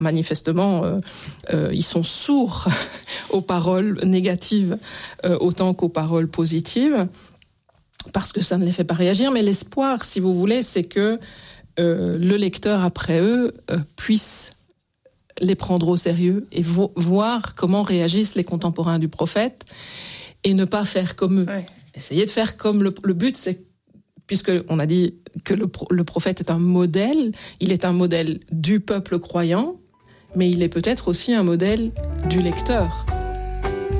manifestement, ils sont sourds aux paroles négatives autant qu'aux paroles positives, parce que ça ne les fait pas réagir. Mais l'espoir, si vous voulez, c'est que le lecteur, après eux, puisse les prendre au sérieux et voir comment réagissent les contemporains du prophète et ne pas faire comme eux. Ouais. Essayer de faire comme le but, c'est, puisqu'on a dit que le prophète est un modèle, il est un modèle du peuple croyant, mais il est peut-être aussi un modèle du lecteur.